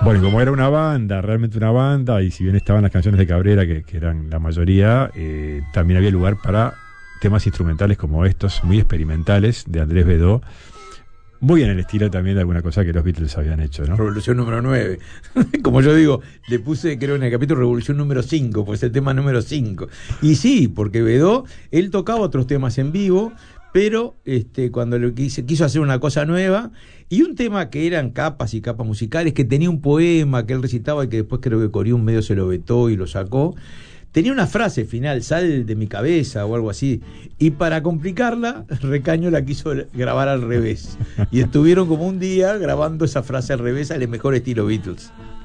Bueno, y como era una banda, realmente una banda, y si bien estaban las canciones de Cabrera, que eran la mayoría, también había lugar para temas instrumentales como estos, muy experimentales, de Andrés Bedó, muy en el estilo también de alguna cosa que los Beatles habían hecho, ¿no? Revolución número 9. Como yo digo, le puse, creo en el capítulo, Revolución número 5, pues el tema número 5. Y sí, porque Bedó, él tocaba otros temas en vivo, pero cuando quiso hacer una cosa nueva, y un tema que eran capas y capas musicales, que tenía un poema que él recitaba y que después creo que Coriún medio se lo vetó y lo sacó, tenía una frase final, sal de mi cabeza o algo así, y para complicarla, Recaño la quiso grabar al revés, y estuvieron como un día grabando esa frase al revés al mejor estilo Beatles.